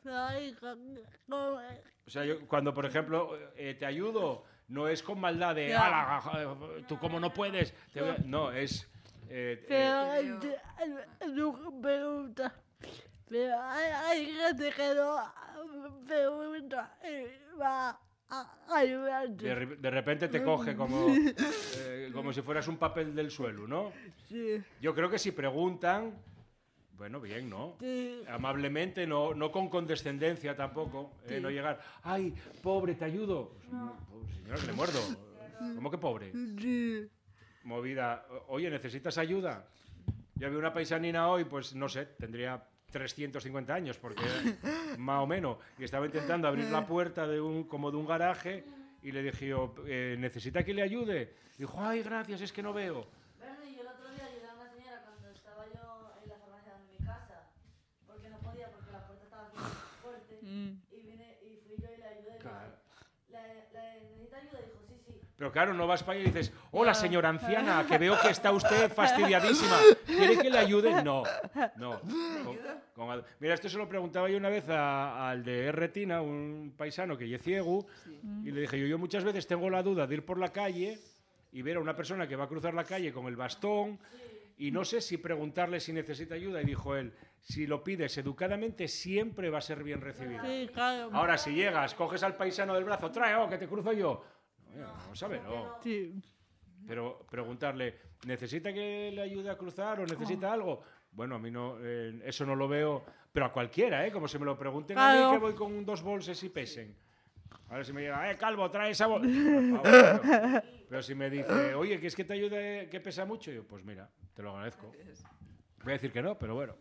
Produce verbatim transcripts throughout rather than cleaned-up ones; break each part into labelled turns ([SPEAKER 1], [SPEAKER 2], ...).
[SPEAKER 1] O sea, yo, cuando, por ejemplo, eh, te ayudo, no es con maldad de,
[SPEAKER 2] Ya.
[SPEAKER 1] "Ala, tú como no puedes". Te voy a-". No, es... Eh, eh,
[SPEAKER 2] Pero no pregunta. Pero hay, hay gente que no pregunta y va a ayudarte.
[SPEAKER 1] de, re- de repente te coge como, eh, como si fueras un papel del suelo, ¿no?
[SPEAKER 2] Sí,
[SPEAKER 1] Yo creo que si preguntan, bueno, bien, ¿no?
[SPEAKER 2] sí.
[SPEAKER 1] Amablemente, no, no con condescendencia tampoco, eh,
[SPEAKER 2] Sí.
[SPEAKER 1] no llegar, "Ay, pobre, te ayudo". Pues, no, pues, señora, que le muerdo. ¿Cómo que pobre?
[SPEAKER 2] Sí.
[SPEAKER 1] Movida, oye, ¿necesitas ayuda? Yo vi una paisanina hoy, pues no sé, tendría trescientos cincuenta años, porque más o menos, y estaba intentando abrir la puerta de un, como de un garaje, y le dije yo, eh, ¿necesita que le ayude? Dijo, "Ay, gracias, es que no veo".
[SPEAKER 3] Bueno, y yo el otro día ayudé a una señora cuando estaba yo en la farmacia de mi casa, porque no podía, porque la puerta estaba bien fuerte,
[SPEAKER 2] Mm.
[SPEAKER 3] y vine y fui yo y la ayudé. y le
[SPEAKER 1] Claro.
[SPEAKER 3] dije, ¿La, la, ¿necesita ayuda? Y dijo, sí, sí.
[SPEAKER 1] Pero claro, no vas para allá y dices, "Hola, señora anciana, que veo que está usted fastidiadísima. ¿Quiere que le ayude?". No, no. Con- con ad- Mira, esto se lo preguntaba yo una vez a- al de Retina, un paisano que es ciego, y le dije yo, yo muchas veces tengo la duda de ir por la calle y ver a una persona que va a cruzar la calle con el bastón y no sé si preguntarle si necesita ayuda. Y dijo él, si lo pides educadamente siempre va a ser bien recibido.
[SPEAKER 2] Sí, claro.
[SPEAKER 1] Ahora, si llegas, coges al paisano del brazo, trae, oh, que te cruzo yo. No, no sabe, no.
[SPEAKER 2] Sí.
[SPEAKER 1] Pero preguntarle, ¿necesita que le ayude a cruzar o necesita algo? Bueno, a mí no, eh, eso no lo veo, pero a cualquiera, ¿eh? Como si me lo pregunten a
[SPEAKER 2] Claro.
[SPEAKER 1] mí que voy con dos bolsas y pesen. A ver si me llega, eh, Calvo, trae esa bolsa. Por favor, pero, pero si me dice, oye, ¿quieres que te ayude, que pesa mucho? Yo, pues mira, te lo agradezco. Voy a decir que no, pero bueno.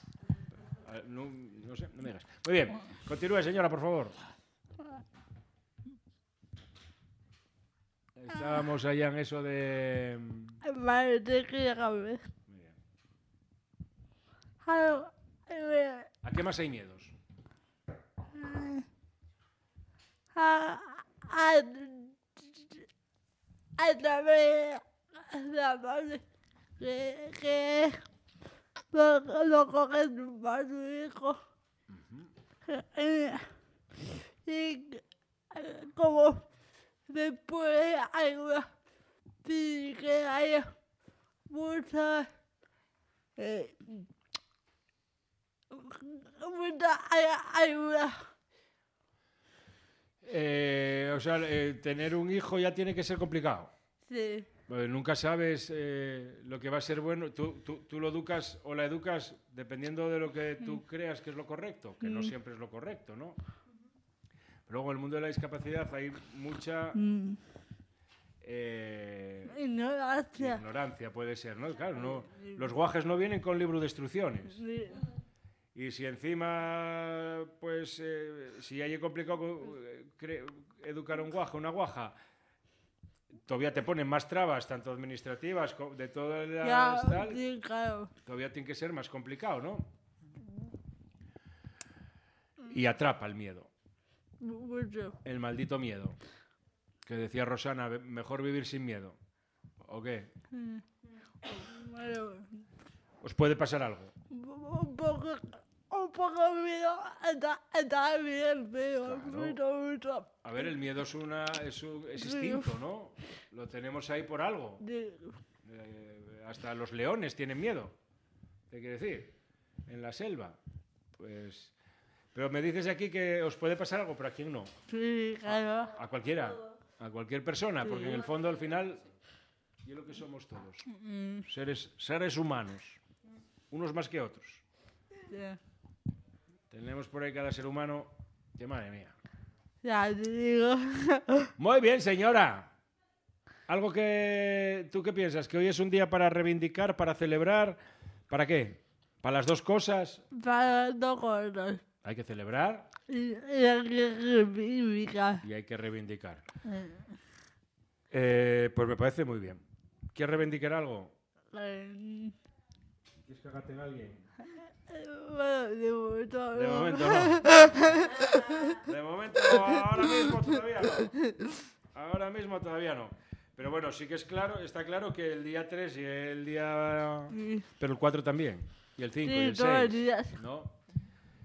[SPEAKER 1] A ver, No, no sé, no me digas. Muy bien, continúe, señora, por favor. Estábamos allá en eso de...
[SPEAKER 2] Vale, te quería cambiar.
[SPEAKER 1] Muy bien.
[SPEAKER 2] Claro, eh,
[SPEAKER 1] ¿A qué más hay miedos?
[SPEAKER 2] a, a, a través de la madre que, que lo, lo cogen para su hijo. Eh, y eh, como después hay una sí que hay muchas eh, mucha ay- ayuda.
[SPEAKER 1] Eh, o sea, eh, tener un hijo ya tiene que ser complicado.
[SPEAKER 2] Sí,
[SPEAKER 1] Pues nunca sabes eh, lo que va a ser bueno. Tú, tú, tú lo educas o la educas dependiendo de lo que tú creas que es lo correcto, que no siempre es lo correcto, ¿no? Pero luego en el mundo de la discapacidad hay mucha
[SPEAKER 2] mm.
[SPEAKER 1] eh,
[SPEAKER 2] ignorancia.
[SPEAKER 1] ignorancia, puede ser, ¿no? Claro, no, los guajes no vienen con libro de instrucciones.
[SPEAKER 2] Sí.
[SPEAKER 1] Y si encima, pues, eh, si hay complicado eh, cre- educar a un guaja, una guaja, todavía te ponen más trabas, tanto administrativas, co- de todas las
[SPEAKER 2] Ya,
[SPEAKER 1] tal,
[SPEAKER 2] sí, claro.
[SPEAKER 1] todavía tiene que ser más complicado, ¿no? Y atrapa el miedo,
[SPEAKER 2] Mucho.
[SPEAKER 1] el maldito miedo. Que decía Rosana, "Ve- mejor vivir sin miedo". ¿O qué?
[SPEAKER 2] Bueno,
[SPEAKER 1] ¿Os puede pasar algo?
[SPEAKER 2] un poco, un poco miedo está, está bien, pero
[SPEAKER 1] Claro.
[SPEAKER 2] mucho, mucho.
[SPEAKER 1] A ver, el miedo es, una, es, un- es
[SPEAKER 2] Sí.
[SPEAKER 1] instinto, ¿no? Lo tenemos ahí por algo.
[SPEAKER 2] Sí.
[SPEAKER 1] Eh, hasta los leones tienen miedo. ¿Qué quiere decir? En la selva. Pues... Pero me dices aquí que os puede pasar algo, pero ¿a quién no?
[SPEAKER 2] Sí, claro.
[SPEAKER 1] A cualquiera. A cualquier persona, porque en el fondo, al final, y es lo que somos todos.
[SPEAKER 2] Mm,
[SPEAKER 1] Seres, seres humanos. Unos más que otros.
[SPEAKER 2] sí.
[SPEAKER 1] Tenemos por ahí cada ser humano... ¡Qué madre mía!
[SPEAKER 2] Ya te digo.
[SPEAKER 1] Muy bien, señora. ¿Algo que... ¿Tú qué piensas? ¿Que hoy es un día para reivindicar, para celebrar? ¿Para qué? ¿Para las dos cosas?
[SPEAKER 2] Para dos cosas.
[SPEAKER 1] Hay que celebrar
[SPEAKER 2] Y, y hay que reivindicar.
[SPEAKER 1] y hay que reivindicar. Eh, pues me parece muy bien. ¿Quieres reivindicar algo?
[SPEAKER 2] Eh,
[SPEAKER 1] ¿Quieres cagarte en alguien?
[SPEAKER 2] Bueno, de momento
[SPEAKER 1] De
[SPEAKER 2] no.
[SPEAKER 1] momento no. De momento, ahora mismo todavía no. Ahora mismo todavía no. Pero bueno, sí que es claro, está claro que el día tres y el día...
[SPEAKER 2] Sí.
[SPEAKER 1] Pero el cuatro también. Y el cinco
[SPEAKER 2] Sí,
[SPEAKER 1] y el
[SPEAKER 2] todos los
[SPEAKER 1] seis.
[SPEAKER 2] días.
[SPEAKER 1] ¿No?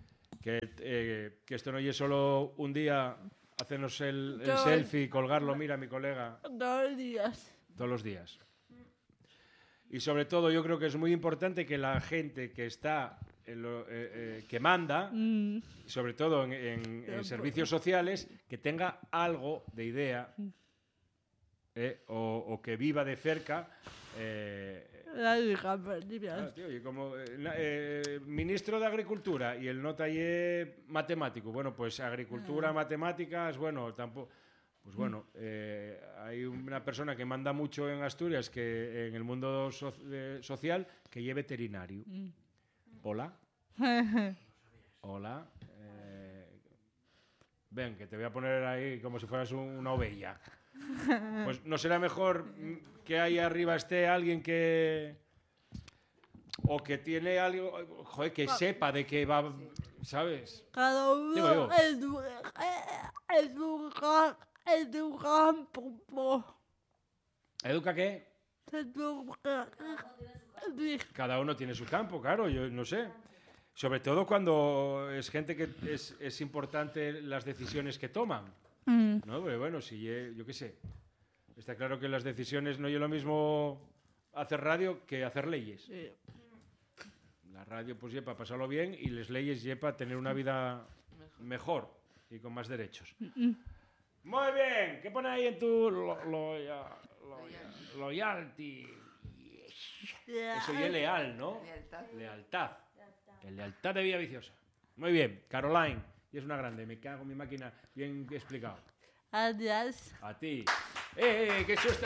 [SPEAKER 1] Que, eh, que esto no es solo un día hacernos el, el
[SPEAKER 2] Todo-
[SPEAKER 1] selfie, colgarlo, mira mi colega,
[SPEAKER 2] Todos los días.
[SPEAKER 1] todos los días. Y sobre todo yo creo que es muy importante que la gente que está, en lo- eh, eh, que manda,
[SPEAKER 2] Mm.
[SPEAKER 1] sobre todo en, en- en servicios sociales, que tenga algo de idea eh, o, o que viva de cerca. eh,
[SPEAKER 2] La hija,
[SPEAKER 1] Ah, tío, y como eh, na- eh, ministro de Agricultura y el nota es matemático, bueno, pues agricultura, matemáticas, bueno, tampoco. Pues bueno, eh, hay una persona que manda mucho en Asturias, que en el mundo so- eh, social, que es veterinario. Hola. Hola. eh, ven, que te voy a poner ahí como si fueras un- una ovella. Pues no será mejor mm, que ahí arriba esté alguien que... O que tiene algo, joder, que sepa de qué va, ¿sabes?
[SPEAKER 2] Cada
[SPEAKER 1] Digo yo.
[SPEAKER 2] uno es un, es un gran, es un gran popo.
[SPEAKER 1] ¿Educa qué?
[SPEAKER 2] Es un gran- sí.
[SPEAKER 1] Cada uno tiene su campo, claro, yo no sé. Sobre todo cuando es gente que es, es importante las decisiones que toman,
[SPEAKER 2] Mm.
[SPEAKER 1] ¿no? Pero bueno, si ye- yo qué sé. Está claro que las decisiones no es lo mismo hacer radio que hacer leyes.
[SPEAKER 2] Sí.
[SPEAKER 1] La radio pues lleva para pasarlo bien y las leyes lleva para tener una vida mejor y con más derechos. Muy bien, ¿qué pone ahí en tu lo, lo- ya- lo- ya- loyalty? Eso ya es leal, ¿no?
[SPEAKER 4] Lealtad.
[SPEAKER 1] Lealtad. El lealtad de Villa Viciosa. Muy bien, Caroline. Y es una grande, me cago en mi máquina. Bien explicado.
[SPEAKER 2] Adiós.
[SPEAKER 1] A ti. ¡Eh, eh, qué susto!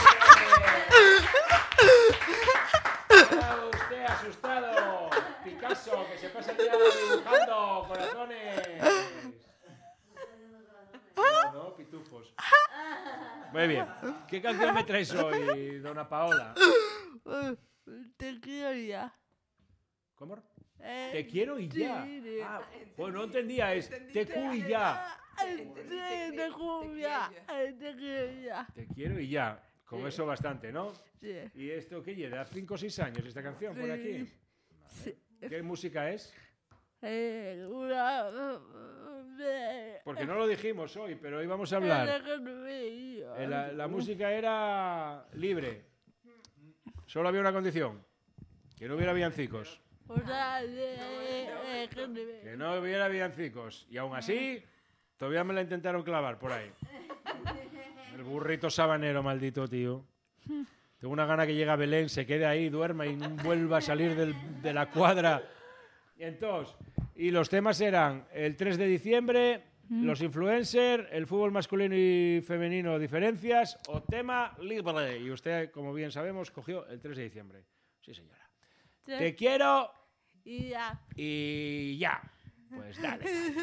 [SPEAKER 1] ¡Está usted asustado! Picasso, que se pasa el día dibujando corazones. No, no, pitufos. Muy bien. ¿Qué canción me traes hoy, dona Paola?
[SPEAKER 2] Uh, Te quiero ya.
[SPEAKER 1] ¿Cómo?
[SPEAKER 2] Eh,
[SPEAKER 1] Te quiero y ya.
[SPEAKER 2] sí, sí.
[SPEAKER 1] Ah, pues no entendía, es te cu y ya.
[SPEAKER 2] Ay, sí, te quiero ya. Ay, te quiero ya.
[SPEAKER 1] Te quiero y ya. Con eso bastante, ¿no?
[SPEAKER 2] Sí.
[SPEAKER 1] ¿Y esto qué lleva? ¿Hace cinco o seis años esta canción por aquí?
[SPEAKER 2] Sí.
[SPEAKER 1] ¿Qué música es?
[SPEAKER 2] Eh, una... eh,
[SPEAKER 1] Porque no lo dijimos hoy, pero hoy vamos a hablar. Eh, La, la música era libre. Solo había una condición. Que no hubiera villancicos. Que no hubiera villancicos. Y aún así, todavía me la intentaron clavar por ahí. El burrito sabanero, maldito tío. Tengo una gana que llegue a Belén, se quede ahí, duerma y no vuelva a salir del- de la cuadra. Y entonces, y los temas eran el tres de diciembre, los influencers, el fútbol masculino y femenino, diferencias, o tema libre. Y usted, como bien sabemos, cogió el tres de diciembre. Sí, señora. Te quiero
[SPEAKER 2] Y ya.
[SPEAKER 1] y ya. Pues dale.